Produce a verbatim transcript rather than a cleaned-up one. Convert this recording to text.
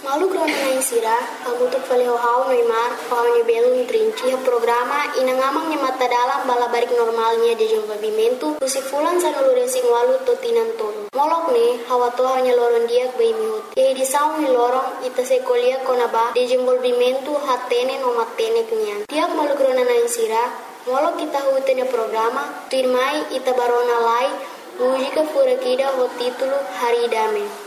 Malu grona na insira, kamu tu fale hau Neymar, hau ni belum trinci programa inangamang ni mata dalam bala barik normalnya de desenvolvimento, usi fulan sa nulure sing walu totinan tolo. Molok ne, hawa to hanya loron dia bei mihut. Ye di saung ni lorong ita se kolia konaba de desenvolvimento hatene no matene kenyan. Tiap malu grona na insira, molok kita hutene programa, tuirmai ita barona lai, música fura kida ho título Haridame.